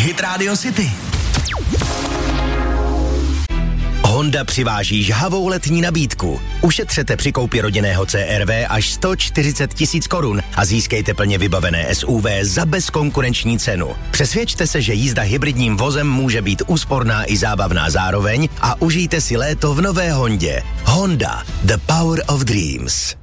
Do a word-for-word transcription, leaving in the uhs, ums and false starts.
Hit Radio City. Honda přiváží žhavou letní nabídku. Ušetřete při koupi rodinného C R V až sto čtyřicet tisíc korun a získejte plně vybavené S U V za bezkonkurenční cenu. Přesvědčte se, že jízda hybridním vozem může být úsporná i zábavná zároveň a užijte si léto v nové Hondě. Honda, the power of dreams.